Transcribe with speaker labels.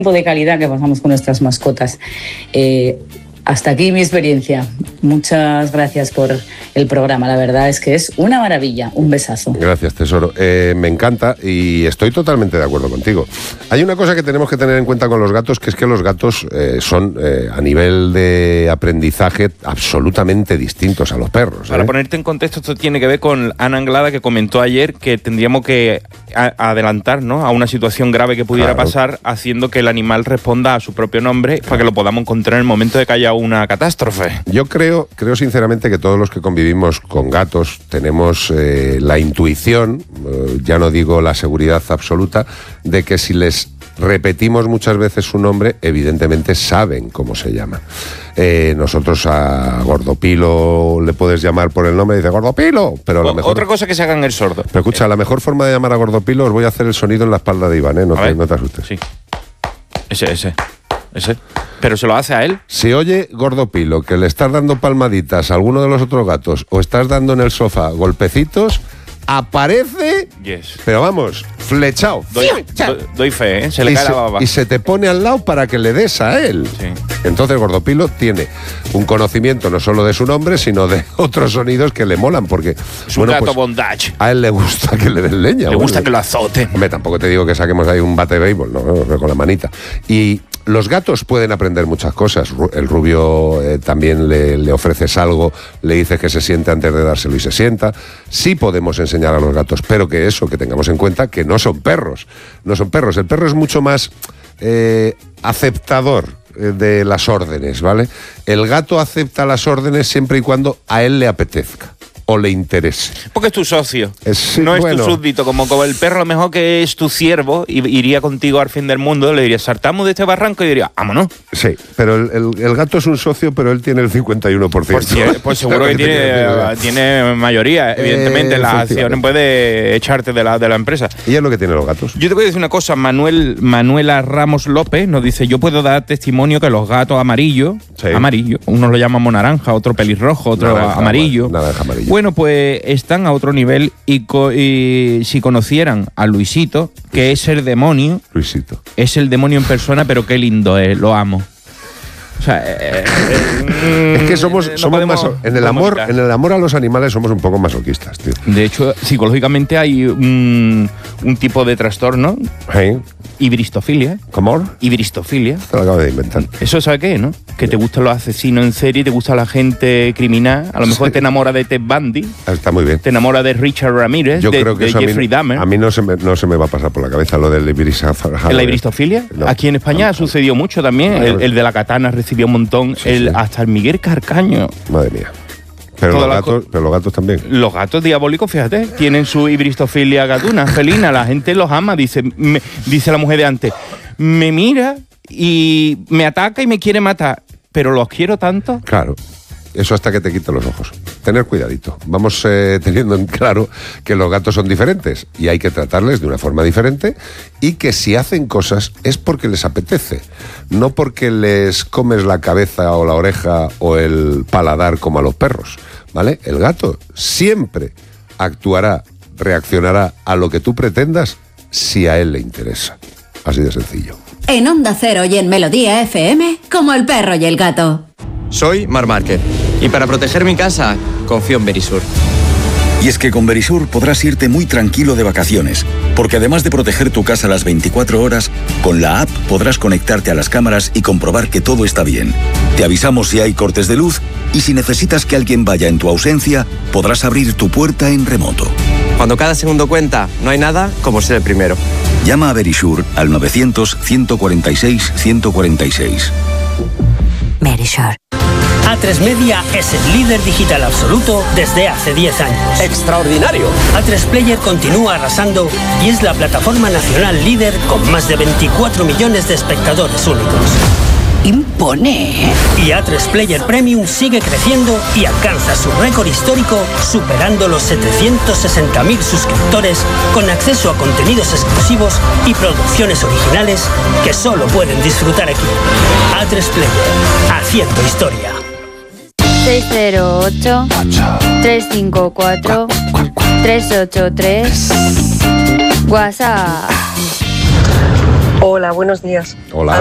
Speaker 1: de calidad que pasamos con nuestras mascotas. Hasta aquí mi experiencia. Muchas gracias por el programa. La verdad es que es una maravilla. Un besazo.
Speaker 2: Gracias, tesoro. Me encanta y estoy totalmente de acuerdo contigo. Hay una cosa que tenemos que tener en cuenta con los gatos, que es que los gatos son, a nivel de aprendizaje, absolutamente distintos a los perros.
Speaker 3: Para ponerte en contexto, esto tiene que ver con Ana Anglada, que comentó ayer que tendríamos que adelantar, ¿no?, a una situación grave que pudiera pasar, haciendo que el animal responda a su propio nombre para que lo podamos encontrar en el momento de que haya una catástrofe.
Speaker 2: Yo creo sinceramente que todos los que convivimos con gatos tenemos la intuición, ya no digo la seguridad absoluta, de que si les repetimos muchas veces su nombre, evidentemente saben cómo se llama. Nosotros a Gordopilo le puedes llamar por el nombre y dice Gordopilo, pero la mejor...
Speaker 3: Otra cosa que se hagan el sordo.
Speaker 2: Pero escucha, la mejor forma de llamar a Gordopilo, os voy a hacer el sonido en la espalda de Iván, no te asustes.
Speaker 3: Sí. Ese. ¿Pero se lo hace a él?
Speaker 2: Si oye Gordopilo que le estás dando palmaditas a alguno de los otros gatos o estás dando en el sofá golpecitos, aparece, pero vamos, flechado.
Speaker 3: Doy fe, se le cae la baba.
Speaker 2: Y se te pone al lado para que le des a él.
Speaker 3: Sí.
Speaker 2: Entonces Gordopilo tiene un conocimiento no solo de su nombre, sino de otros sonidos que le molan, porque
Speaker 3: es un gato bondage.
Speaker 2: A él le gusta que le den leña.
Speaker 3: Le gusta que lo azote.
Speaker 2: Hombre, tampoco te digo que saquemos ahí un bate de béisbol, no, con la manita. Y los gatos pueden aprender muchas cosas. El Rubio también le ofreces algo, le dices que se siente antes de dárselo y se sienta. Sí podemos enseñar a los gatos, pero que tengamos en cuenta que no son perros. No son perros. El perro es mucho más aceptador de las órdenes, ¿vale? El gato acepta las órdenes siempre y cuando a él le apetezca o le interese.
Speaker 3: Porque es tu socio, no es tu súbdito. Como el perro, a lo mejor que es tu siervo y iría contigo al fin del mundo, le dirías, saltamos de este barranco y diría, vámonos.
Speaker 2: Sí, pero el gato es un socio, pero él tiene el 51%.
Speaker 3: Pues seguro que tiene mayoría. Evidentemente, las acciones puede echarte de la empresa.
Speaker 2: Y es lo que tienen los gatos.
Speaker 3: Yo te voy a decir una cosa, Manuela Ramos López nos dice, yo puedo dar testimonio que los gatos amarillos, unos lo llamamos naranja, otro pelirrojo, otro amarillo.
Speaker 2: Naranja, amarillo.
Speaker 3: Bueno, pues están a otro nivel y si conocieran a Luisito, que es el demonio.
Speaker 2: Luisito.
Speaker 3: Es el demonio en persona, pero qué lindo es, lo amo. O sea,
Speaker 2: es que somos más en el amor a los animales somos un poco masoquistas, tío.
Speaker 3: De hecho, psicológicamente hay un tipo de trastorno. Ibristofilia.
Speaker 2: ¿Cómo?
Speaker 3: Ibristofilia.
Speaker 2: Te lo acabo de inventar.
Speaker 3: ¿Eso sabe qué, no? Que te gustan los asesinos en serie, te gusta la gente criminal. A lo mejor te enamora de Ted Bundy.
Speaker 2: Está muy bien.
Speaker 3: Te enamora de Richard Ramírez,
Speaker 2: creo que
Speaker 3: de Jeffrey Dahmer.
Speaker 2: A mí no se me va a pasar por la cabeza lo del ibristofilia.
Speaker 3: ¿La ibristofilia? No. Aquí en España ha sucedido mucho también. El de la katana recibió un montón. Hasta el Miguel Carcaño.
Speaker 2: Madre mía. Pero los gatos también.
Speaker 3: Los gatos diabólicos, fíjate, tienen su ibristofilia gatuna, felina. La gente los ama, dice la mujer de antes. Me mira y me ataca y me quiere matar, pero los quiero tanto.
Speaker 2: Claro. Eso hasta que te quiten los ojos. Tener cuidadito. Vamos teniendo en claro que los gatos son diferentes y hay que tratarles de una forma diferente y que si hacen cosas es porque les apetece, no porque les comes la cabeza o la oreja o el paladar como a los perros, ¿vale? El gato siempre actuará, reaccionará a lo que tú pretendas si a él le interesa. Así de sencillo.
Speaker 4: En Onda Cero y en Melodía FM, como el perro y el gato.
Speaker 5: Soy Marc Márquez y para proteger mi casa confío en Verisur.
Speaker 6: Y es que con Verisur podrás irte muy tranquilo de vacaciones, porque además de proteger tu casa las 24 horas, con la app podrás conectarte a las cámaras y comprobar que todo está bien. Te avisamos si hay cortes de luz y si necesitas que alguien vaya en tu ausencia, podrás abrir tu puerta en remoto.
Speaker 5: Cuando cada segundo cuenta, no hay nada como ser el primero.
Speaker 6: Llama a Verisur al 900-146-146.
Speaker 4: Verisur.
Speaker 7: A3 Media es el líder digital absoluto desde hace 10 años.
Speaker 8: ¡Extraordinario!
Speaker 7: A3 Player continúa arrasando y es la plataforma nacional líder con más de 24 millones de espectadores únicos.
Speaker 4: Impone.
Speaker 7: Y A3 Player Premium sigue creciendo y alcanza su récord histórico, superando los 760.000 suscriptores, con acceso a contenidos exclusivos y producciones originales que solo pueden disfrutar aquí. A3 Player, haciendo historia.
Speaker 9: 608-354-383 WhatsApp.
Speaker 8: Hola, buenos días.
Speaker 2: Hola.